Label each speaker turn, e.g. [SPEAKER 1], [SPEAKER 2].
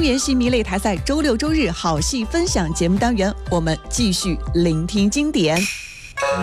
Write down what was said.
[SPEAKER 1] 联系迷擂台赛周六周日好戏分享节目单元，我们继续聆听经典。